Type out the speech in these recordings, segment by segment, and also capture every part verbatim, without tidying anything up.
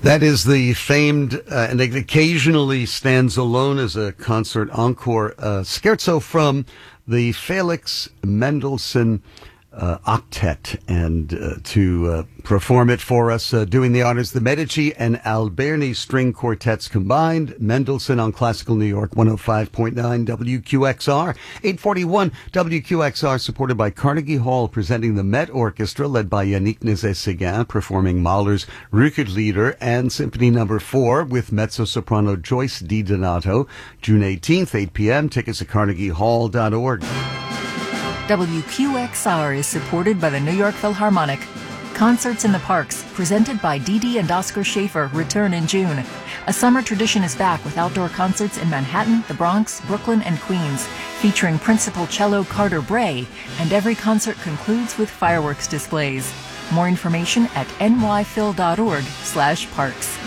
That is the famed, uh, and it occasionally stands alone as a concert encore, uh, scherzo from the Felix Mendelssohn uh, Octet. And uh, to uh, perform it for us, uh, doing the honors, the Medici and Alberni string quartets combined. Mendelssohn on Classical New York, one oh five point nine W Q X R. eight forty-one W Q X R, supported by Carnegie Hall, presenting the Met Orchestra, led by Yannick Nézet-Séguin, performing Mahler's Rückerlieder and Symphony Number four with mezzo-soprano Joyce DiDonato. June eighteenth, eight p.m. Tickets at carnegie hall dot org. W Q X R is supported by the New York Philharmonic. Concerts in the Parks, presented by Dee Dee and Oscar Schaefer, return in June. A summer tradition is back with outdoor concerts in Manhattan, the Bronx, Brooklyn, and Queens, featuring principal cello Carter Bray, and every concert concludes with fireworks displays. More information at n y phil dot org slash parks.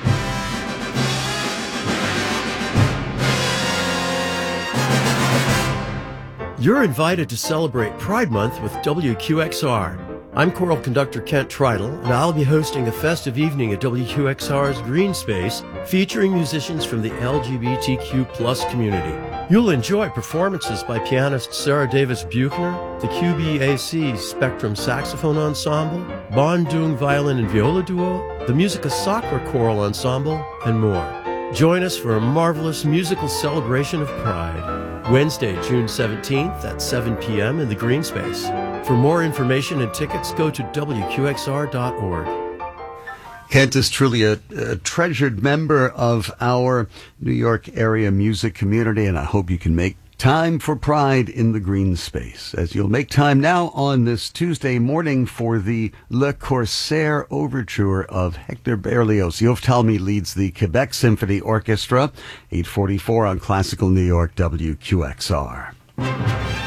You're invited to celebrate Pride Month with W Q X R. I'm choral conductor Kent Tritle, and I'll be hosting a festive evening at W Q X R's Green Space featuring musicians from the L G B T Q plus community. You'll enjoy performances by pianist Sarah Davis Buchner, the Q B A C Spectrum Saxophone Ensemble, Bon Dung Violin and Viola Duo, the Musica Sacra Choral Ensemble, and more. Join us for a marvelous musical celebration of Pride. Wednesday, June seventeenth at seven p.m. in the Green Space. For more information and tickets, go to W Q X R dot org. Kent is truly a, a treasured member of our New York area music community, and I hope you can make time for Pride in the Green Space, as you'll make time now on this Tuesday morning for the Le Corsaire Overture of Hector Berlioz. Yov Talmy leads the Quebec Symphony Orchestra. eight forty-four on Classical New York W Q X R.